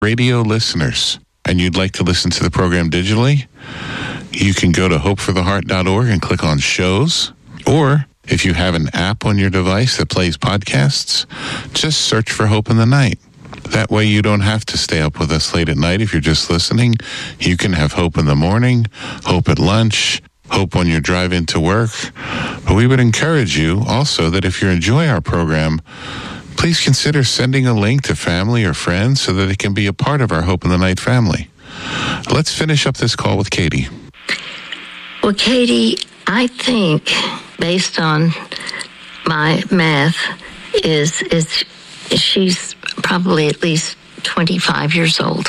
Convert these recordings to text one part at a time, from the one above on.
radio listeners and you'd like to listen to the program digitally, you can go to hopefortheheart.org and click on shows. Or if you have an app on your device that plays podcasts, just search for Hope in the Night. That way you don't have to stay up with us late at night. If you're just listening, you can have Hope in the morning, Hope at lunch, Hope when you're driving to work. But we would encourage you also that if you enjoy our program, please consider sending a link to family or friends so that it can be a part of our Hope in the Night family. Let's finish up this call with Katie. Well, Katie, I think, based on my math, is she's probably at least 25 years old.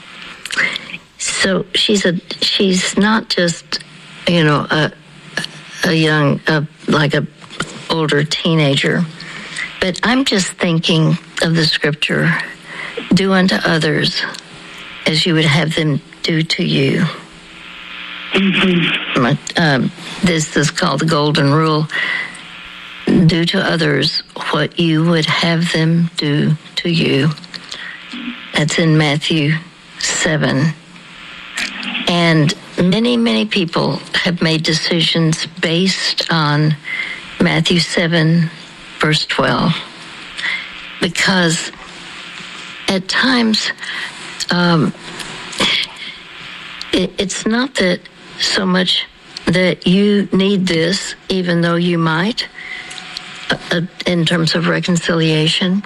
So she's not just, a young, like a older teenager. But I'm just thinking of the scripture, do unto others as you would have them do to you. Mm-hmm. This is called the Golden Rule. Do to others what you would have them do to you. That's in Matthew 7. And many, many people have made decisions based on Matthew 7, verse 12. Because at times, it's not that so much that you need this, even though you might, in terms of reconciliation.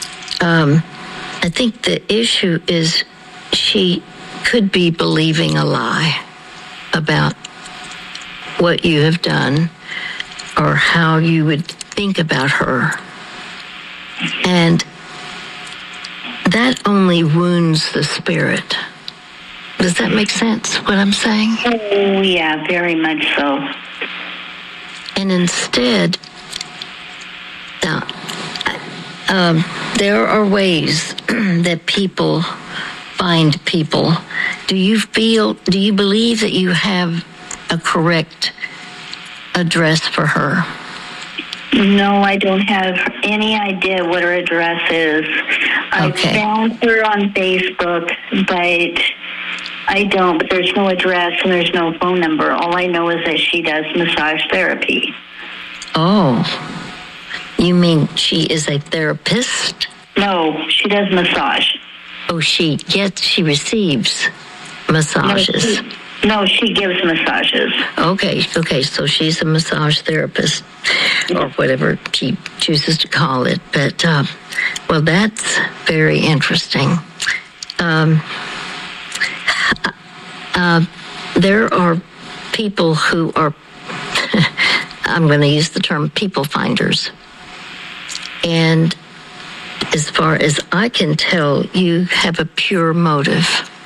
I think the issue is she could be believing a lie about what you have done or how you would think about her. And that only wounds the spirit. Does that make sense, what I'm saying? Oh, yeah, very much so. And instead, there are ways that people find people. Do you believe that you have a correct address for her? No, I don't have any idea what her address is. I found her on Facebook, but but there's no address and there's no phone number. All I know is that she does massage therapy. Oh, you mean she is a therapist? No, she does massage. Oh, she receives massages. No, she gives massages. Okay, so she's a massage therapist, or whatever she chooses to call it. But, well, that's very interesting. There are people who are, I'm going to use the term people finders. And as far as I can tell, you have a pure motive.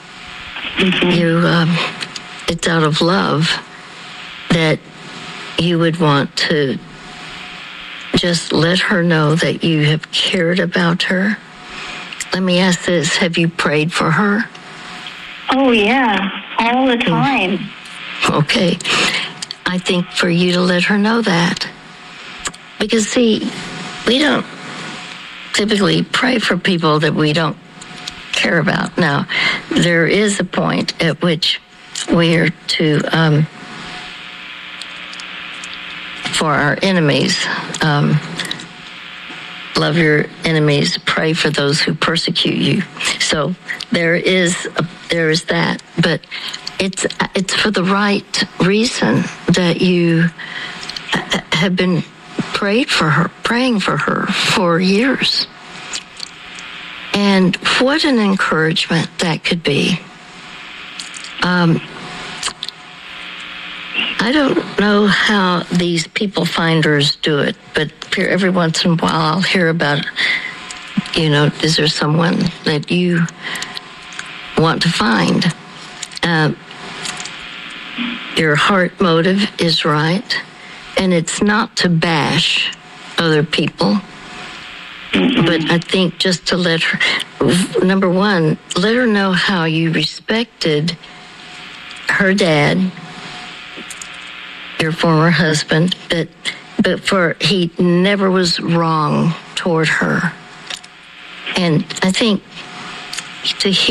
Mm-hmm. It's out of love that you would want to just let her know that you have cared about her. Let me ask this, have you prayed for her? Oh, yeah, all the time. Okay. I think for you to let her know that. Because, see, we don't typically pray for people that we don't care about. Now, there is a point at which we are to, for our enemies, love your enemies, pray for those who persecute you. So there is that, but it's for the right reason that you have been praying for her for years. And what an encouragement that could be. I don't know how these people finders do it, but every once in a while I'll hear about, is there someone that you want to find? Your heart motive is right, and it's not to bash other people, but I think just to let her, number one, let her know how you respected her dad, your former husband, but he never was wrong toward her. And I think to hear